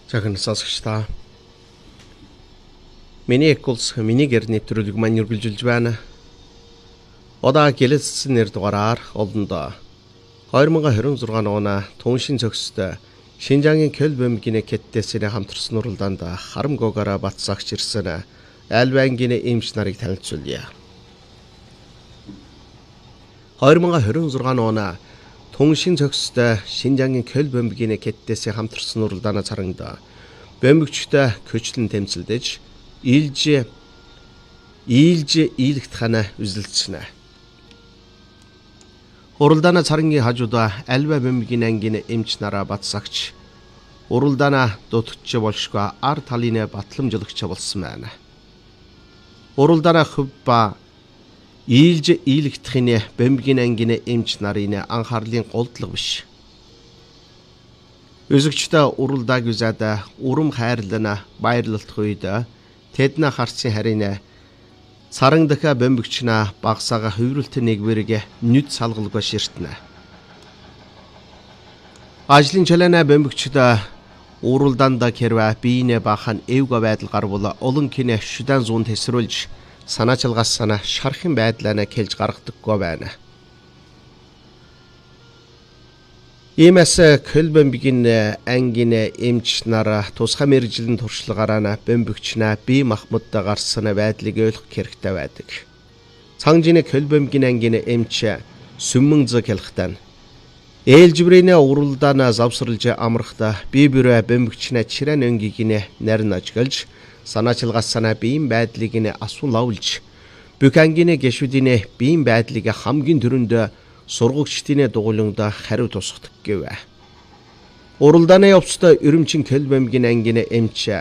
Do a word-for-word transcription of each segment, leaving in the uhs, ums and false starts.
Захын сонсогч та. Миний эколс миний гэр нэвтрүүлэг маань үргэлжилж байна. Одаа гэлэлцсэн нэр дугаараар олондоо хоёр мың двадцать шесть оны түншин цогцтой Шинжаагийн Көлбөмбөгийн кэттесийн хамтарсан уралдаанд харамгоогаараа батсагч ирсэн Альбангийн эмч нарыг танилцуулъя. хоёр мың двадцать шесть оны түншин цогцтой Шинжаагийн Көлбөмбөгийн кэттесийн хамтарсан уралдааны царанд бөмбөгчтэй көчлөн тэмцэлдэж Ийлж Ийлж ийлэгт хана үзэлцэнэ. Уралдааны царангийн хажуудаа Альба бөмбөгийн ангийн эмч нараа батсагч уралдаана дутгч болшгүй ар талын батламжлагч болсон байна. Уралдаана хөв ба Ийлж ийлэгтхийн бөмбөгийн ангийн эмч нарын анхаарлын голдлого биш. Үзэгчтэй уралдааг үзээд урам хайрлана баярлалт үед тэднэ харцын харин царан дахиа бөмбөгчнө багсаага хувирлт нэгвэрэг нүд салгалгүй ширтнэ. Ажлын чалана бөмбөгчд уралдаанд хэрвээ биенэ бахан эвгүй байдал гарвал олон кинэ шүдэн зүүн тесрүүлж санаачилгаас санаа шархын байдлаа кэлж гаргадаггүй байна. Иймээс Көлбөмбөгийн ангийн эмч нар тусгай мэргэжлийн туршлагаараа бөмбөгчнө бие махбодтой гарсан байдлыг ойлгох хэрэгтэй байдаг. Цангжины Көлбөмбөгийн ангийн эмч сүмэн зэг хэлхтэн ээлжбэрийн уралдаана завсарлж амрахта бие бүрэ бөмбөгчнө чирэн өнгигийн нарин ажиглаж санаачилгаас санаа биеийн байдлыг нь асуун лавлж бүх ангийн гişүүдийн биеийн байдлыг хамгийн түрүүнд сургагчдын дугуйлангад хариу тусгадаг гэв. Уралдааны явцад Өрөмчин Көлбөмбөгийн ангийн эмч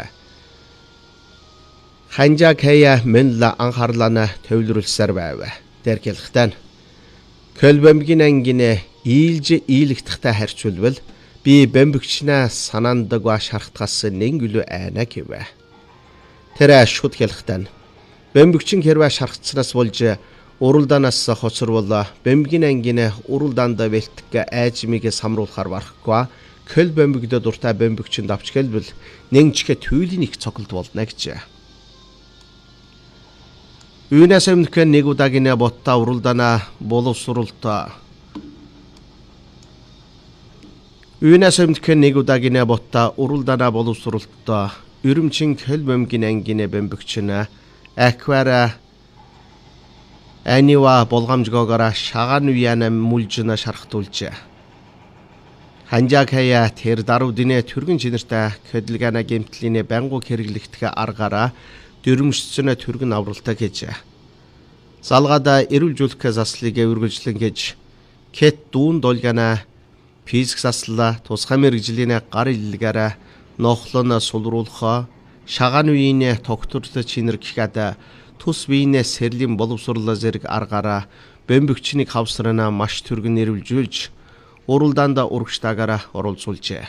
Ханжаа Кая Мэнла анхаарлаа төвлөрүүлсээр байв. Дэргэлхтэн Көлбөмбөгийн ангийн ийлж ийлэгдэхтэй харьцуулбал би бөмбөгчнө санаандаг ба шархтгаас нэнгүлүү айна гэв. Тэр шууд хэлхтэн бөмбөгчин хэрвээ шархтснаас болж уралдаанаас хоцорвол бөмбөгийн ангийн уралдаанд бэлтгэх айжмыг самруулахар барахгүй Көлбөмбөгдө дуртай бөмбөгчин давч гэлбэл нэнчгэ түйлийн их цоглд болно гэж. Үүнээс өмнөх нэг удаагийн ботта уралдаана боловсруулалт Үүнээс өмнөх нэг удаагийн ботта уралдаана боловсруулалт Өрөмчин Көлбөмбөгийн ангийн бөмбөгчин аквара Анива болгоомжгоогоор шагаан үеэна мүлжнэ шархтуулж. Ханжаа Кая тэр даруудын түргэн чинэртэй хөдөлгөөний гэмтлийн бангуу хэрэглэгдэх аргаараа дөрмөсцөнө түргэн авралтай гэж. Залгада эрүүлжүүлэх заслыг үргэлжлэн гэж кет дүүн долгана физик засла тусгай мэргэжлийн гар илгээрээ нохлон сулруулах шагаан үеийн тогтворт чинэргэхэд тус биенээ сэрлийн боловсруулал зэрэг аргаараа бөмбөгчнийг хавсрана маш түргэн нэрвэлжүүлж уралдаанд урагштаагаараа оролцуулжээ.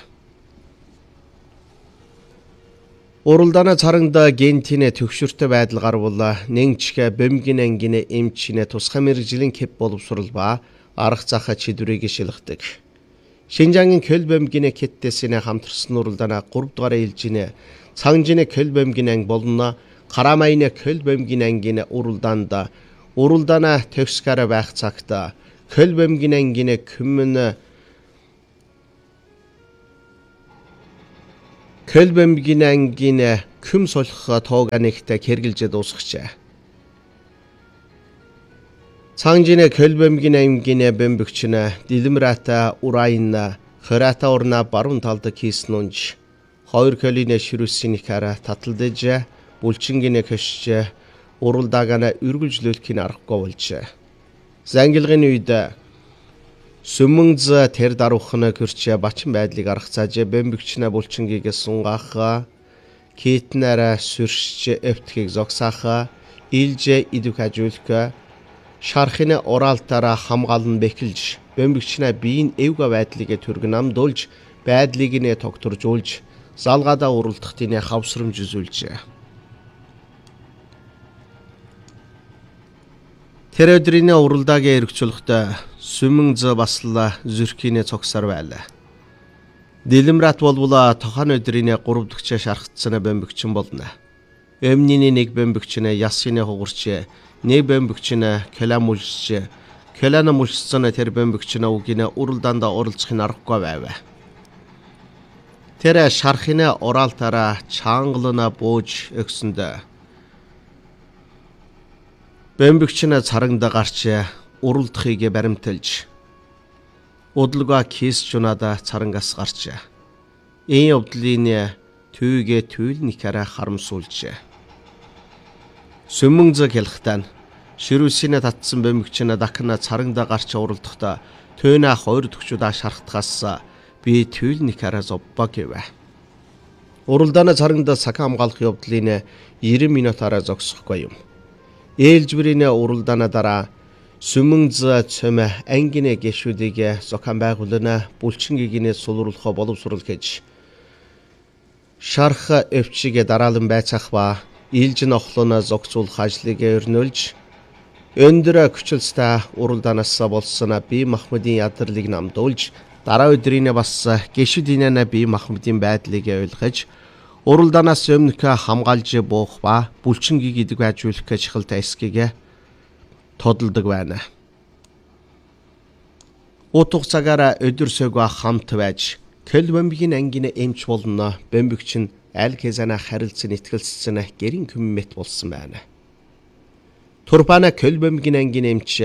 Уралдааны царанд гентийн төгшөртэй байдал гарвал нэнчгэ бөмбөгийн ангийн эмчнэ тусгай мэргэжлийн кэп боловсрал ба арга зах чидвэрийг шилгдэг. Шинжаагийн Көлбөмбөгийн кэттесийн хамтарсан уралдаана гурав дугаар ээлжийн Цангжины Көлбөмбөгийн анги болно Карамайны Көлбөмбөгийн ангийн уралдаанд уралдаана төгсгөр байх цагт Көлбөмбөгийн ангийн күмэн Көлбөмбөгийн ангийн күм солих тооганэгт хэрглэж дуусгажээ. Цангжины Көлбөмбөгийн ангийн бөмбөгчин Дилмрата Урайна Хөрата урна баруун талд киснунж хоёр колын ширүүсийн хараа таталдаж Булчингийн хөшж уралдаагана үргэлжлүүлэхийн аргагүй болж. Зангилгын үед сүмэнз тэр даруухна гэрч бачин байдлыг аргацааж бөмбөгчнө булчингийг сунгаах китнара сүршж эвтхийг зогсаах илж идүх ажуулах шархын оралтаараа хамгаалан бэхэлж бөмбөгчнө биеийн эвгүй байдлыг түргэн амдуулж байдлыг нэ тогтворжуулж залгаадаа уралдахтын хавсрамж үзүүлжээ. Тэр өдрийн уралдаагийн эргцүүлэхдээ сүмэн зэ басла зүрхийнэ цогсоор байлаа. Дэлэмрат болбула тохон өдрийн гурав дахь шархтсан бомбөгчин болно. Өмнөний нэг бомбөгчин ясны хугарч, нэг бомбөгчин калам үлсч, калана мулцсан тэр бомбөгчин угина уралдаанд оролцохын аргагүй байв. Тэр шархины оралтаараа чангална бууж өгсөнд бомбөгчин царангад гарч уралдахыг баримталж удалгаа кис жунада царангаас гарч энэ явдлын түйгээ түйлникаараа харамсуулж сүмэн зэг хэлхтан ширүүсинэ татсан бомбөгчин дахна царангад гарч уралдахдаа төөнө хоёр төгчудаа шархтгаас би түйлникаараа зобба гэв. Уралдааны царангад цаг хамгаалах явдлын найман минутаараа зогсохгүй юм. Ээлжбэрийн уралдааны дараа сүмэнз цөмө ангины гişүүдийг зохион байгуулна булчингийгнээ сулруулах боловсрол гэж шарх өвчигэ дараалан байцаах ба илжин охлоно зогцуулах ажлыг өрнүүлж өндөр хүчилстэй уралдаанаас болсон бие махбодын ядарлыг намдуулж дараа өдрийн бас гişүүдийн бие махбодын байдлыг ойлгож уралдаанаас өмнөх хамгаалж буух ба булчингийг идэг ажиулах гэж чухал тайскийг тодолдог байна. Утга цагаараа өдөрсөөгөө хамт байж көл бомбигийн ангины эмч болно. Бомбигч нь аль хэзээ харилцсан итгэлцсэн гэрийн коммент болсон байна. Турпана көл бомбигийн ангины эмч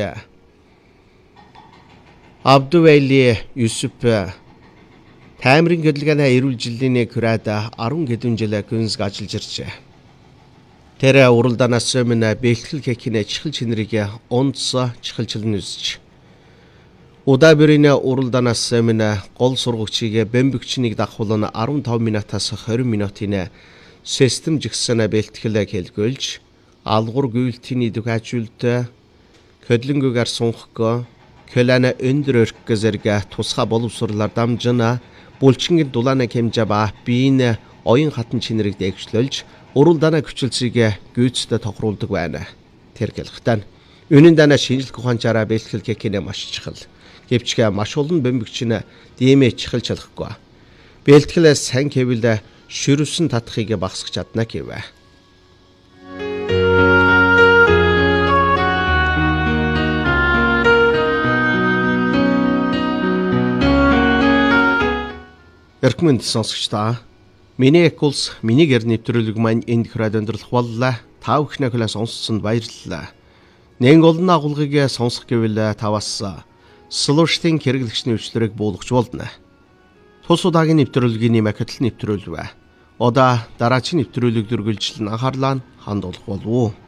Абдували Юсуп таймрын хөдөлгөөний эрүүл жилийн хүрээд арван хэдэн жил гүнзг ажиллаж иржээ. Тэр уралдаанаас өмнө бэлтгэл кекийн чихэл чинрийг онцоо чихэлчлэн үзэж. Удаа-бүрийн уралдаанаас өмнө гол сургагчийг бомбигчнийг дагахулна арван таван минутаас хорин минутын систем жигсэн бэлтгэл хэлгүүлж, алгуур гүйлтийн дүгажүүлэлт хөдлөнгөөр сунхгоо көлана өндөр өрх зэрэг тусгай боловсруулаар дамжина булчингийн дулааны хэмжээ биеийн оюун хатан чинрийг дэвшлүүлж уралдааны хүчилсийг гүйцэд тохируулдаг байна. Тэр гэлхтэн үнэн дана шинжлэх ухаанчаараа бэлтгэл кекинэ маш чухал. Гэвч маш олон бомбигчин димэ чихэл чалахгүй. Бэлтгэлээ сайн хэвэл ширүүсэн татахыг багасгах чадна гэв. Эрхмэнд сонсогчдаа миний экулс миний гэр нэвтрүүлэг маань энд хүрээд өндөрлөх боллоо. Та бүхнээ хүлээн сонссонд баярлалаа. Нэн голны агуулгыг сонсох гэвэл таваас слуштын хэрэглэгчний үйлчлэрийг буулгаж болно. Тус удаагийн нэвтрүүлгийн макетл нэвтрүүлвэ. Одоо дараагийн нэвтрүүлэг дүргэлжлэн анхаарлаа хандуулах болов уу?